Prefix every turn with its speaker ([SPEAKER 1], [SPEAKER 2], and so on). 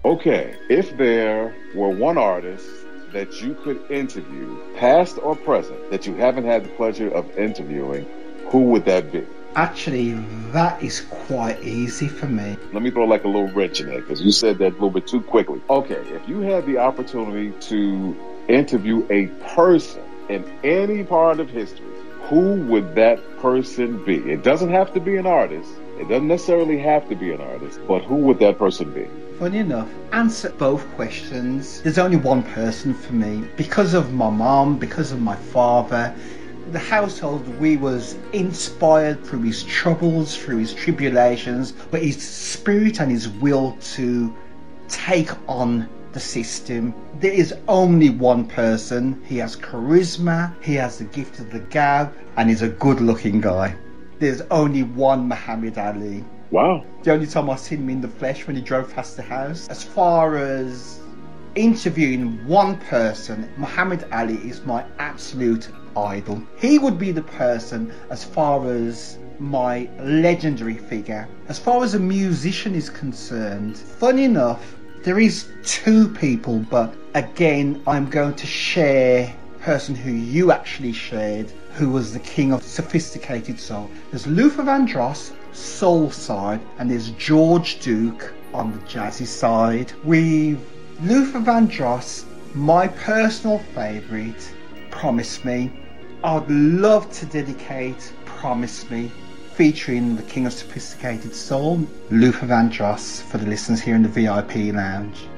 [SPEAKER 1] Okay, if there were one artist that you could interview, past or present, that you haven't had the pleasure of interviewing, who would that be?
[SPEAKER 2] Actually, that is quite easy for me.
[SPEAKER 1] Let me throw like a little wrench in there because you said that a little bit too quickly. Okay, if you had the opportunity to interview a person in any part of history, who would that person be? It doesn't have to be an artist. It doesn't necessarily have to be an artist, but who would that person be?
[SPEAKER 2] Funny enough, answer both questions. There's only one person for me. Because of my mom, because of my father, the household, we was inspired through his troubles, through his tribulations, but his spirit and his will to take on the system. There is only one person. He has charisma, he has the gift of the gab, and he's a good looking guy. There's only one Muhammad Ali.
[SPEAKER 1] Wow.
[SPEAKER 2] The only time I seen him in the flesh when he drove past the house. As far as interviewing one person, Muhammad Ali is my absolute idol. He would be the person as far as my legendary figure. As far as a musician is concerned, funny enough, there is two people, but again, I'm going to share a person who you actually shared, who was the king of sophisticated soul. There's Luther Vandross, soul side, and there's George Duke on the jazzy side. With Luther Vandross, my personal favourite, Promise Me. I'd love to dedicate Promise Me, featuring the king of sophisticated soul, Luther Vandross, for the listeners here in the VIP lounge.